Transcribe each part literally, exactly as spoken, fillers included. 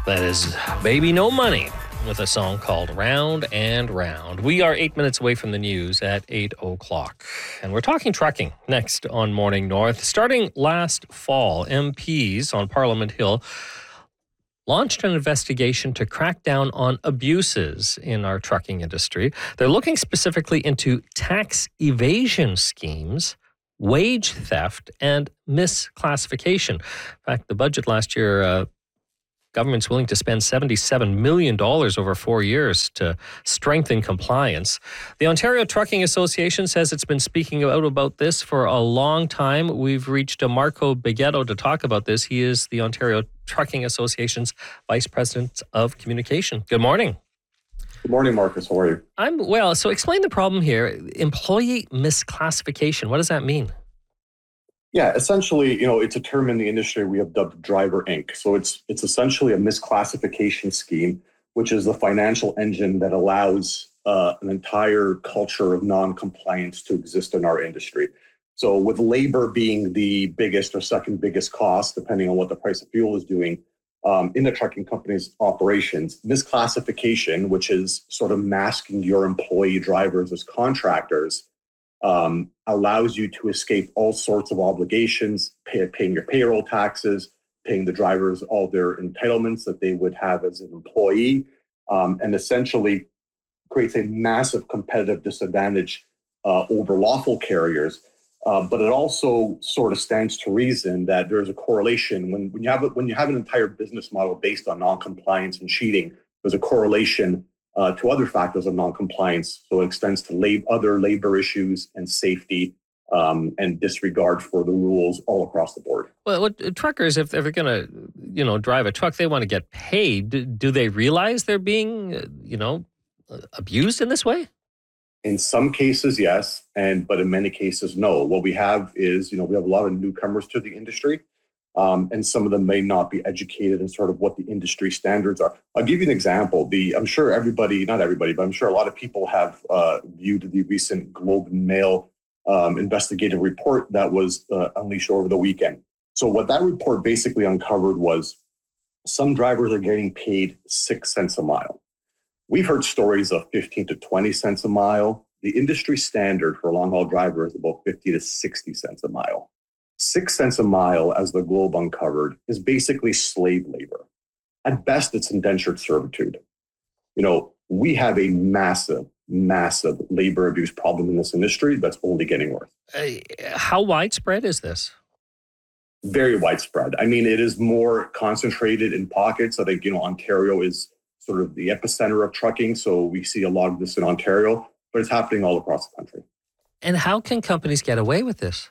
That is Baby No Money with a song called Round and Round. We are eight minutes away from the news at eight o'clock. And we're talking trucking next on Morning North. Starting last fall, M Ps on Parliament Hill launched an investigation to crack down on abuses in our trucking industry. They're looking specifically into tax evasion schemes, wage theft, and misclassification. In fact, the budget last year, uh, government's willing to spend seventy-seven million dollars over four years to strengthen compliance. The Ontario Trucking Association says it's been speaking out about this for a long time. We've reached a Marco Beghetto to talk about this. He is the Ontario Trucking Association's Vice President of Communication. Good morning. Good morning, Marcus. How are you? I'm well. So explain the problem here. Employee misclassification. What does that mean? Yeah, essentially, you know, it's a term in the industry we have dubbed driver ink. So it's it's essentially a misclassification scheme, which is the financial engine that allows uh, an entire culture of non-compliance to exist in our industry. So with labor being the biggest or second biggest cost, depending on what the price of fuel is doing, um, in the trucking company's operations, misclassification, which is sort of masking your employee drivers as contractors, Um, allows you to escape all sorts of obligations, pay, paying your payroll taxes, paying the drivers all their entitlements that they would have as an employee, um, and essentially creates a massive competitive disadvantage uh, over lawful carriers. Uh, but it also sort of stands to reason that there's a correlation when, when you have a, when you have an entire business model based on non-compliance and cheating. There's a correlation Uh, to other factors of non-compliance, so it extends to lab- other labor issues and safety um, and disregard for the rules all across the board. Well, what, truckers, if they're going to, you know, drive a truck, they want to get paid. Do, do they realize they're being, uh, you know, abused in this way? In some cases, yes, and but in many cases, no. What we have is, you know, we have a lot of newcomers to the industry. Um, and some of them may not be educated in sort of what the industry standards are. I'll give you an example. The I'm sure everybody, not everybody, but I'm sure a lot of people have uh, viewed the recent Globe and Mail um, investigative report that was uh, unleashed over the weekend. So what that report basically uncovered was some drivers are getting paid six cents a mile. We've heard stories of fifteen to twenty cents a mile. The industry standard for a long haul driver is about fifty to sixty cents a mile. Six cents a mile, as the Globe uncovered, is basically slave labor. At best, it's indentured servitude. You know, we have a massive, massive labor abuse problem in this industry that's only getting worse. Uh, how widespread is this? Very widespread. I mean, it is more concentrated in pockets. I think, you know, Ontario is sort of the epicenter of trucking, so we see a lot of this in Ontario, but it's happening all across the country. And how can companies get away with this?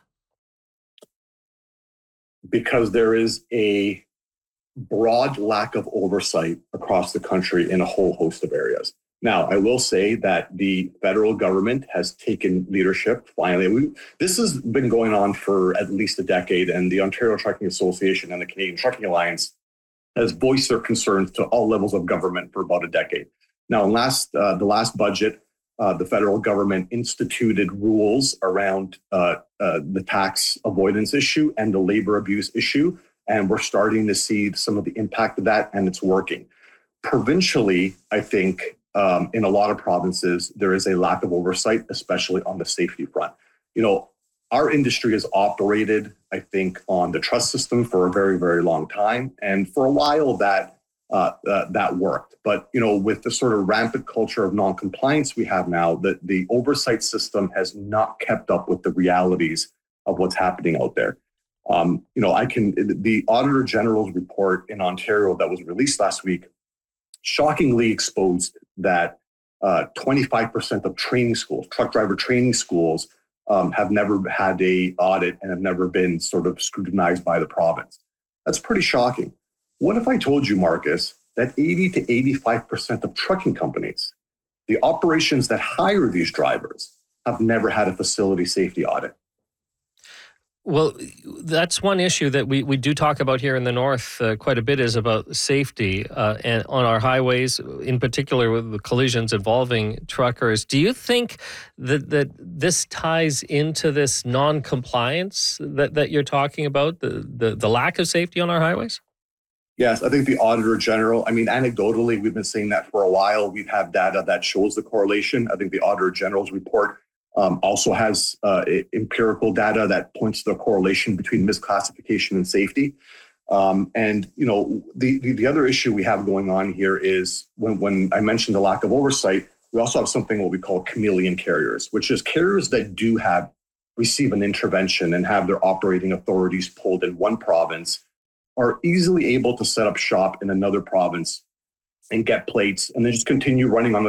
Because there is a broad lack of oversight across the country in a whole host of areas. Now, I will say that the federal government has taken leadership. Finally, we, this has been going on for at least a decade, and the Ontario Trucking Association and the Canadian Trucking Alliance has voiced their concerns to all levels of government for about a decade. Now, in last uh, the last budget, Uh, the federal government instituted rules around uh, uh, the tax avoidance issue and the labor abuse issue, and we're starting to see some of the impact of that, and it's working. Provincially, I think um, in a lot of provinces, there is a lack of oversight, especially on the safety front. You know, our industry has operated, I think, on the trust system for a very, very long time, and for a while that Uh, uh, that worked. But, you know, with the sort of rampant culture of non-compliance we have now, the, the oversight system has not kept up with the realities of what's happening out there. Um, you know, I can, the Auditor General's report in Ontario that was released last week shockingly exposed that uh, twenty-five percent of training schools, truck driver training schools, um, have never had a audit and have never been sort of scrutinized by the province. That's pretty shocking. What if I told you, Marcus, that eighty to eighty-five percent of trucking companies, the operations that hire these drivers, have never had a facility safety audit? Well, that's one issue that we, we do talk about here in the North uh, quite a bit is about safety uh, and on our highways, in particular with the collisions involving truckers. Do you think that, that this ties into this non-compliance that, that you're talking about, the, the, the lack of safety on our highways? Yes, I think the Auditor General, I mean, anecdotally, we've been saying that for a while. We've had data that shows the correlation. I think the Auditor General's report um, also has uh, empirical data that points to the correlation between misclassification and safety. Um, and, you know, the, the, the other issue we have going on here is when, when I mentioned the lack of oversight, we also have something what we call chameleon carriers, which is carriers that do have receive an intervention and have their operating authorities pulled in one province are easily able to set up shop in another province and get plates and then just continue running on the